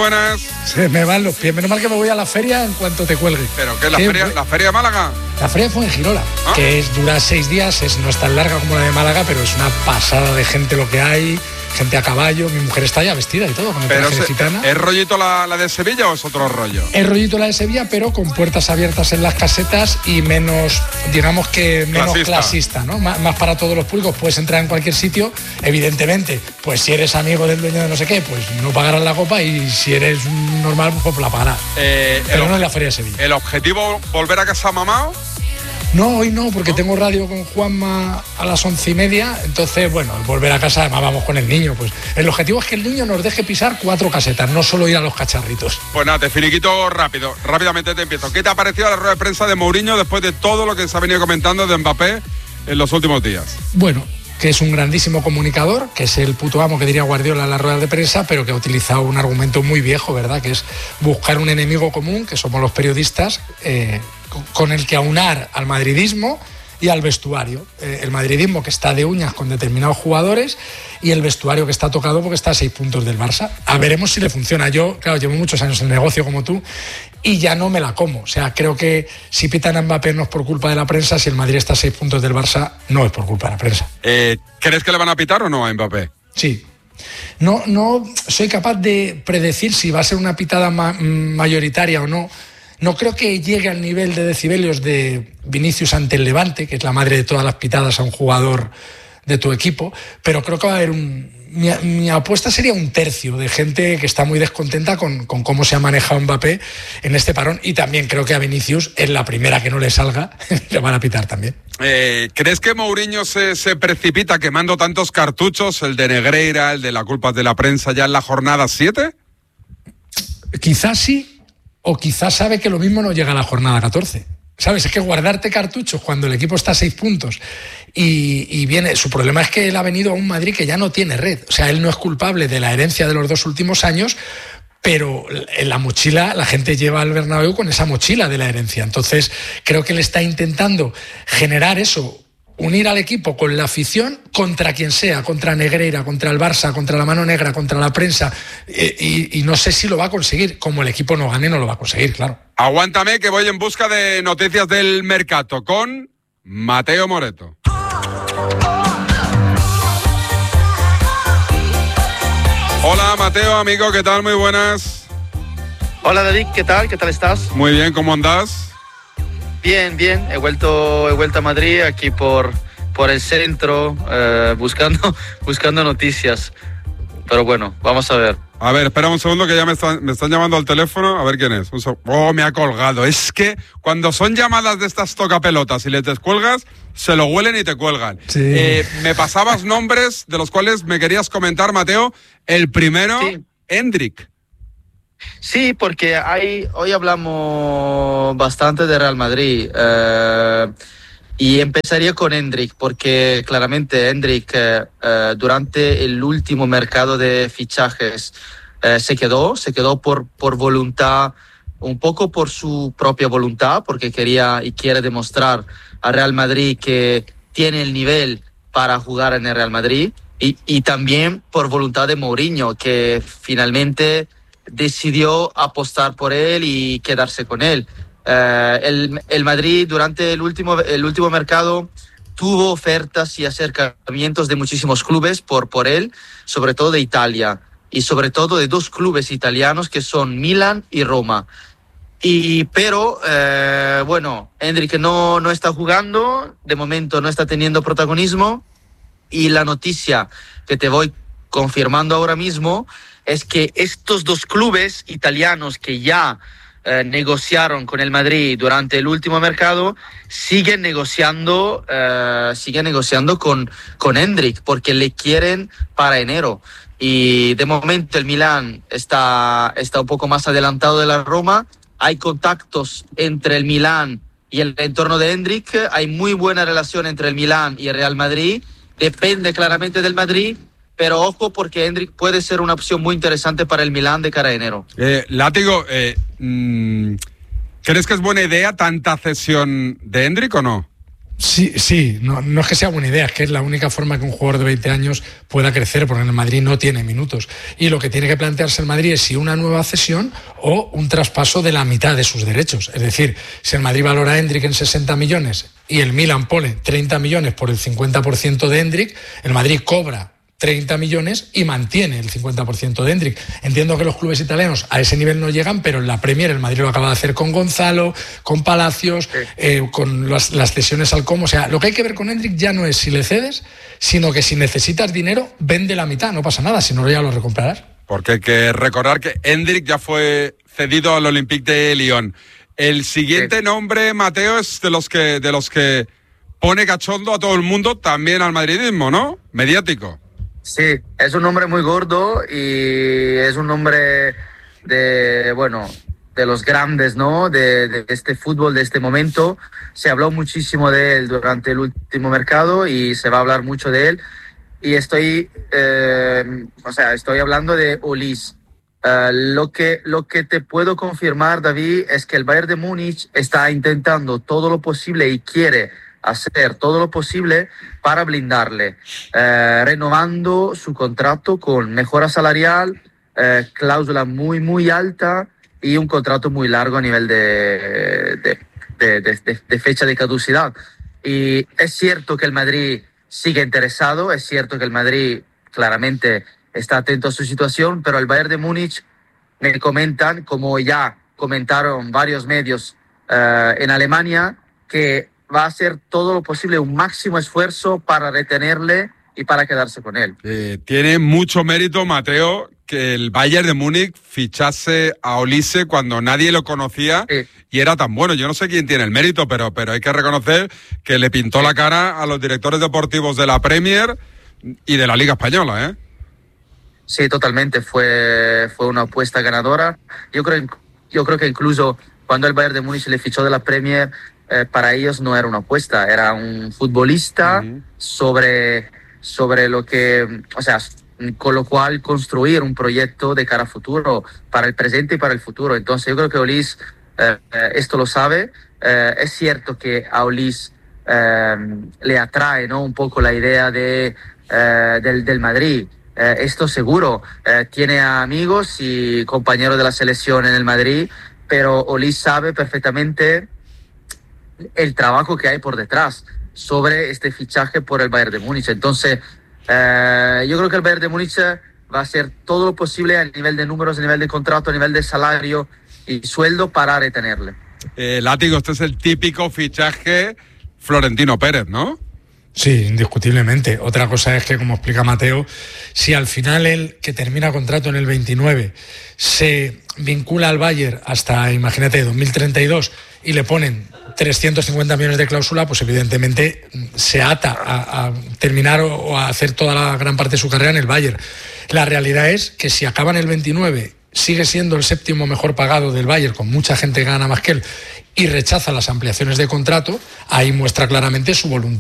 buenas. Se me van los pies. Menos mal que me voy a la feria en cuanto te cuelgue. ¿Pero qué es la feria de Málaga? La feria de Fuengirola, que dura 6 días, no es tan larga como la de Málaga, pero es una pasada de gente lo que hay, gente a caballo. Mi mujer está ya vestida y todo, con el traje de gitana. ¿Es rollito la de Sevilla o es otro rollo? Es rollito la de Sevilla, pero con puertas abiertas en las casetas y menos, digamos que menos clasista, ¿no? Más para todos los públicos. Puedes entrar en cualquier sitio, evidentemente, pues si eres amigo del dueño de no sé qué, pues no pagarás la copa, y si eres normal, pues la pagarás. Pero no es la feria de Sevilla. ¿El objetivo volver a casa mamao? No, hoy no, porque tengo radio con Juanma a las 11:30, entonces, bueno, volver a casa, además vamos con el niño, pues el objetivo es que el niño nos deje pisar 4 casetas, no solo ir a los cacharritos. Pues nada, te finiquito rápidamente te empiezo. ¿Qué te ha parecido la rueda de prensa de Mourinho después de todo lo que se ha venido comentando de Mbappé en los últimos días? Bueno, que es un grandísimo comunicador, que es el puto amo que diría Guardiola en las ruedas de prensa, pero que ha utilizado un argumento muy viejo, ¿verdad? Que es buscar un enemigo común, que somos los periodistas, con el que aunar al madridismo y al vestuario. El madridismo, que está de uñas con determinados jugadores, y el vestuario, que está tocado porque está a 6 puntos del Barça. A veremos si le funciona. Yo, claro, llevo muchos años en el negocio como tú y ya no me la como. O sea, creo que si pitan a Mbappé no es por culpa de la prensa, si el Madrid está a 6 puntos del Barça no es por culpa de la prensa. ¿Crees que le van a pitar o no a Mbappé? Sí. No soy capaz de predecir si va a ser una pitada mayoritaria o no. No creo que llegue al nivel de decibelios de Vinicius ante el Levante, que es la madre de todas las pitadas a un jugador de tu equipo, pero creo que va a haber mi apuesta sería 1/3 de gente que está muy descontenta con cómo se ha manejado Mbappé en este parón, y también creo que a Vinicius, en la primera que no le salga, le van a pitar también. ¿Crees que Mourinho se precipita quemando tantos cartuchos, el de Negreira, el de la culpa de la prensa, ya en la jornada 7? Quizás sí. O quizás sabe que lo mismo no llega a la jornada 14. ¿Sabes? Es que guardarte cartuchos cuando el equipo está a 6 puntos y viene... Su problema es que él ha venido a un Madrid que ya no tiene red. O sea, él no es culpable de la herencia de los 2 últimos años, pero en la mochila, la gente lleva al Bernabéu con esa mochila de la herencia. Entonces, creo que él está intentando generar eso, unir al equipo con la afición contra quien sea, contra Negreira, contra el Barça, contra la mano negra, contra la prensa, y no sé si lo va a conseguir. Como el equipo no gane, no lo va a conseguir, claro. Aguántame, que voy en busca de noticias del mercado con Mateo Moreto. Hola Mateo, amigo, ¿qué tal? Muy buenas. Hola David, ¿qué tal? ¿Qué tal estás? Muy bien, ¿cómo andás? Bien, he vuelto a Madrid, aquí por el centro, buscando noticias. Pero bueno, vamos a ver. A ver, espera un segundo, que ya me están llamando al teléfono. A ver quién es. Me ha colgado. Es que cuando son llamadas de estas tocapelotas y le descuelgas, se lo huelen y te cuelgan. Sí. Me pasabas nombres de los cuales me querías comentar, Mateo. El primero, sí. Endrick. Sí, porque hoy hablamos bastante de Real Madrid y empezaría con Endrick, porque claramente Endrick durante el último mercado de fichajes se quedó por voluntad, un poco por su propia voluntad, porque quería y quiere demostrar a Real Madrid que tiene el nivel para jugar en el Real Madrid, y también por voluntad de Mourinho, que finalmente decidió apostar por él y quedarse con él. El Madrid durante el último mercado tuvo ofertas y acercamientos de muchísimos clubes por él, sobre todo de Italia, y sobre todo de 2 clubes italianos que son Milan y Roma. Pero Endrick no está jugando, de momento no está teniendo protagonismo, y la noticia que te voy confirmando ahora mismo es que estos 2 clubes italianos que ya negociaron con el Madrid durante el último mercado siguen negociando con Endrick, porque le quieren para enero. Y de momento el Milan está un poco más adelantado de la Roma. Hay contactos entre el Milan y el entorno de Endrick. Hay muy buena relación entre el Milan y el Real Madrid. Depende claramente del Madrid, pero ojo, porque Endrick puede ser una opción muy interesante para el Milan de cara a enero. Látigo, ¿crees que es buena idea tanta cesión de Endrick o no? Sí, no es que sea buena idea, es que es la única forma que un jugador de 20 años pueda crecer, porque en el Madrid no tiene minutos. Y lo que tiene que plantearse el Madrid es si una nueva cesión o un traspaso de la mitad de sus derechos. Es decir, si el Madrid valora a Endrick en 60 millones y el Milan pone 30 millones por el 50% de Endrick, el Madrid cobra 30 millones y mantiene el 50% de Endrick. Entiendo que los clubes italianos a ese nivel no llegan, pero en la Premier el Madrid lo acaba de hacer con Gonzalo, con Palacios, con las cesiones al Como. O sea, lo que hay que ver con Endrick ya no es si le cedes, sino que si necesitas dinero, vende la mitad, no pasa nada, si no ya lo recomprarás. Porque hay que recordar que Endrick ya fue cedido al Olympique de Lyon. El siguiente nombre, Mateo, es de los que pone cachondo a todo el mundo, también al madridismo, ¿no? Mediático. Sí, es un nombre muy gordo y es un nombre de los grandes, ¿no? De este fútbol, de este momento. Se habló muchísimo de él durante el último mercado y se va a hablar mucho de él. Y estoy hablando de Olise. Lo que te puedo confirmar, David, es que el Bayern de Múnich está intentando todo lo posible y quiere hacer todo lo posible para blindarle, renovando su contrato con mejora salarial, cláusula muy, muy alta y un contrato muy largo a nivel de fecha de caducidad. Y es cierto que el Madrid sigue interesado, es cierto que el Madrid claramente está atento a su situación, pero el Bayern de Múnich me comentan, como ya comentaron varios medios en Alemania, que va a hacer todo lo posible, un máximo esfuerzo para retenerle y para quedarse con él. Tiene mucho mérito, Mateo, que el Bayern de Múnich fichase a Olise cuando nadie lo conocía y era tan bueno. Yo no sé quién tiene el mérito, pero hay que reconocer que le pintó la cara a los directores deportivos de la Premier y de la Liga Española, ¿eh? Sí, totalmente. Fue una apuesta ganadora. Yo creo que incluso cuando el Bayern de Múnich le fichó de la Premier, para ellos no era una apuesta, era un futbolista sobre lo que, con lo cual construir un proyecto de cara a futuro, para el presente y para el futuro. Entonces yo creo que Olise esto lo sabe. Es cierto que a Olise le atrae, ¿no?, un poco la idea del Madrid. Esto seguro. Tiene amigos y compañeros de la selección en el Madrid, pero Olise sabe perfectamente el trabajo que hay por detrás sobre este fichaje por el Bayern de Múnich. Entonces, yo creo que el Bayern de Múnich va a hacer todo lo posible a nivel de números, a nivel de contrato, a nivel de salario y sueldo para retenerle. Látigo, este es el típico fichaje Florentino Pérez, ¿no? Sí, indiscutiblemente. Otra cosa es que, como explica Mateo, si al final él, que termina contrato en el 29, se vincula al Bayern hasta, imagínate, 2032 y le ponen 350 millones de cláusula, pues evidentemente se ata a terminar o a hacer toda la gran parte de su carrera en el Bayern. La realidad es que si acaba en el 29, sigue siendo el séptimo mejor pagado del Bayern, con mucha gente que gana más que él, y rechaza las ampliaciones de contrato, ahí muestra claramente su voluntad